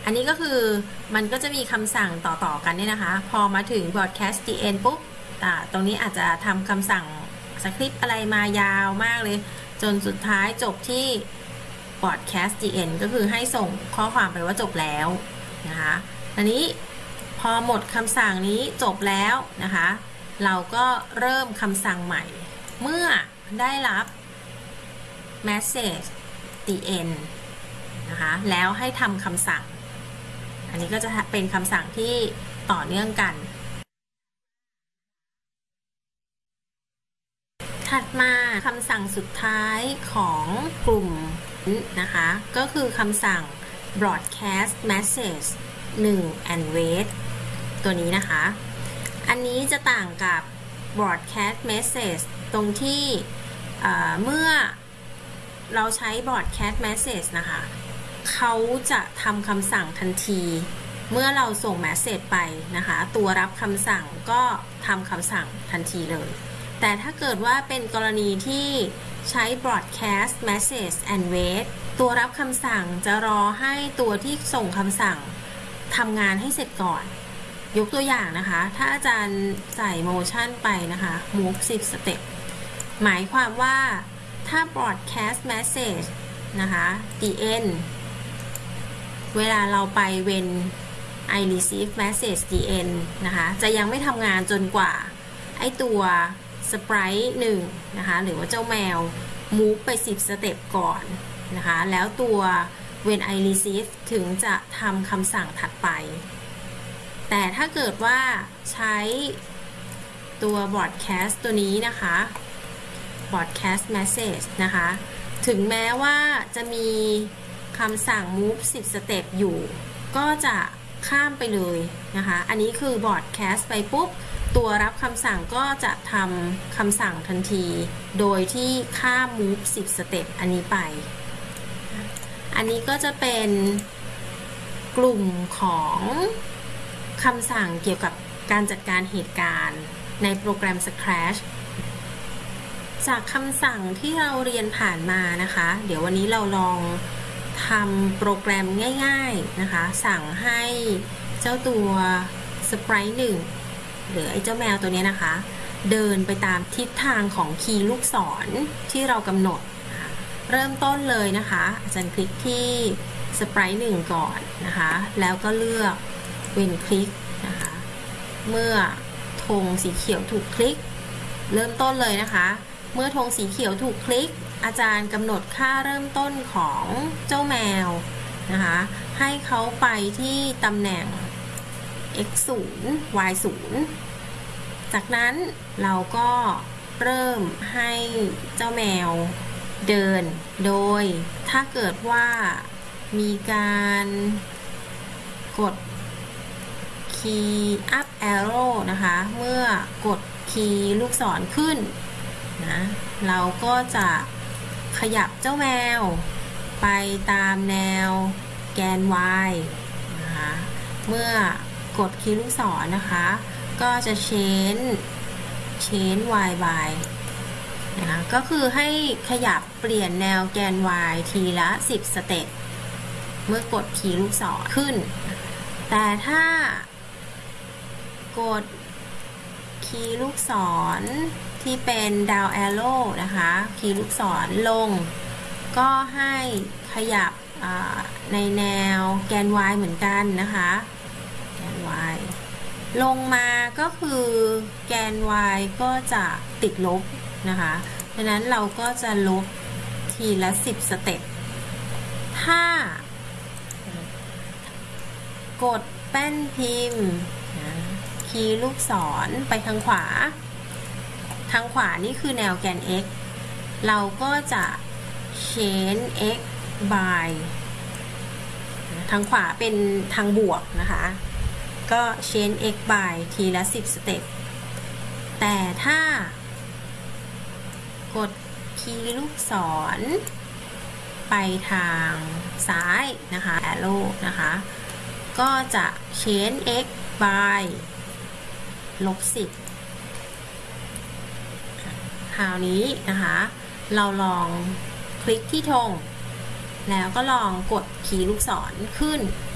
อันนี้ก็คือมันก็จะมีคำสั่งต่อๆกันเนี่ยนะคะพอมาถึง broadcast dn ปุ๊บตรงนี้อาจจะทำคำสั่งสคริปต์อะไรมายาวมากเลยจนสุดท้ายจบที่ broadcast dn ก็คือให้ส่งข้อความไปว่าจบแล้วนะคะอันนี้พอหมดคำสั่งนี้จบแล้วนะคะเราก็เริ่มคำสั่งใหม่เมื่อได้รับ message dn นะคะแล้วให้ทำคำสั่งอันนี้ก็จะเป็นคำสั่งที่ต่อเนื่องกันถัดมาคำสั่งสุดท้ายของกลุ่มนะคะก็คือคำสั่ง broadcast message 1 and wait ตัวนี้นะคะอันนี้จะต่างกับ broadcast message ตรงที่เมื่อเราใช้ broadcast message นะคะเขาจะทำคำสั่งทันทีเมื่อเราส่ง message ไปนะคะตัวรับคำสั่งก็ทำคำสั่งทันทีเลยแต่ถ้าเกิดว่าเป็นกรณีที่ใช้ broadcast message and wait ตัวรับคำสั่งจะรอให้ตัวที่ส่งคำสั่งทำงานให้เสร็จก่อนยกตัวอย่างนะคะถ้าอาจารย์ใส่ motion ไปนะคะ move 10 step หมายความว่าถ้า broadcast message นะคะ dn เวลาเราไป when I receive message dn นะคะจะยังไม่ทำงานจนกว่าไอตัว sprite 1นะคะหรือว่าเจ้าแมว move ไป10 สเต็ปก่อนนะคะแล้วตัว when I receive ถึงจะทำคำสั่งถัดไปแต่ถ้าเกิดว่าใช้ตัว broadcast ตัวนี้นะคะ broadcast message นะคะถึงแม้ว่าจะมีคำสั่ง move 10 สเต็ปอยู่ก็จะข้ามไปเลยนะคะอันนี้คือ broadcast ไปปุ๊บตัวรับคำสั่งก็จะทำคำสั่งทันทีโดยที่ข้าม move 10 สเต็ปอันนี้ไปอันนี้ก็จะเป็นกลุ่มของคำสั่งเกี่ยวกับการจัดการเหตุการณ์ในโปรแกรม Scratch จากคำสั่งที่เราเรียนผ่านมานะคะเดี๋ยววันนี้เราลองทำโปรแกรมง่ายๆนะคะสั่งให้เจ้าตัว Sprite 1หรือไอ้เจ้าแมวตัวนี้นะคะเดินไปตามทิศทางของคีย์ลูกศรที่เรากำหนดเริ่มต้นเลยนะคะอาจารย์คลิกที่ Sprite 1ก่อนนะคะแล้วก็เลือกเว้นคลิกนะคะเมื่อธงสีเขียวถูกคลิกเริ่มต้นเลยนะคะเมื่อธงสีเขียวถูกคลิกอาจารย์กำหนดค่าเริ่มต้นของเจ้าแมวนะคะให้เขาไปที่ตำแหน่ง x 0 y 0จากนั้นเราก็เริ่มให้เจ้าแมวเดินโดยถ้าเกิดว่ามีการกดคีย์ up arrow นะคะเมื่อกดคีย์ลูกศรขึ้นนะเราก็จะขยับเจ้าแมวไปตามแนวแกน y นะคะเมื่อกดคีย์ลูกศรนะคะก็จะchange y by นะคะก็คือให้ขยับเปลี่ยนแนวแกน y ทีละ10 สเต็ปเมื่อกดคีย์ลูกศรขึ้นแต่ถ้ากดคีย์ลูกศรที่เป็น down arrow นะคะคีย์ลูกศรลงก็ให้ขยับในแนวแกน y เหมือนกันนะคะแกน y ลงมาก็คือแกน y ก็จะติดลบนะคะดังนั้นเราก็จะลบทีละ10 สเต็ปถ้ากดแป้นพิมพ์คีย์ลูกศรไปทางขวานี่คือแนวแกน x เราก็จะ change x by ทางขวาเป็นทางบวกนะคะก็ change x by ทีละ10 สเต็ปแต่ถ้ากดคีย์ลูกศรไปทางซ้ายนะคะ arrow นะคะก็จะ change x by -10คราวนี้นะคะเราลองคลิกที่ธงแล้วก็ลองกดคีย์ลูกศรขึ้น